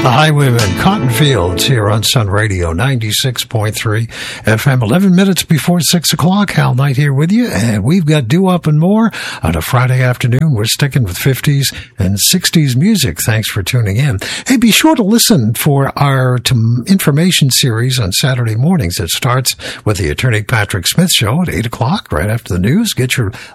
The Highwaymen, Cotton Fields, here on Sun Radio 96.3 FM. 11 minutes before 6 o'clock. Hal Knight here with you, and we've got Do Up and More on a Friday afternoon. We're sticking with 50s and 60s music. Thanks for tuning in. Hey, be sure to listen for our information series on Saturday mornings. It starts with the Attorney Patrick Smith Show at 8 o'clock, right after the news. Get your